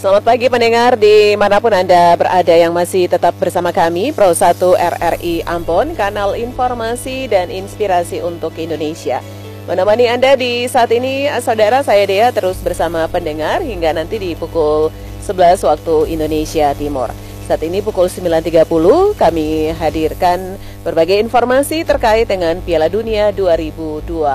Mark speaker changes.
Speaker 1: Selamat pagi pendengar dimanapun Anda berada yang masih tetap bersama kami Pro 1 RRI Ambon, kanal informasi dan inspirasi untuk Indonesia. Menemani Anda di saat ini, saudara, saya Dea terus bersama pendengar hingga nanti di pukul 11 waktu Indonesia Timur. Saat ini pukul 9.30 kami hadirkan berbagai informasi terkait dengan Piala Dunia 2002.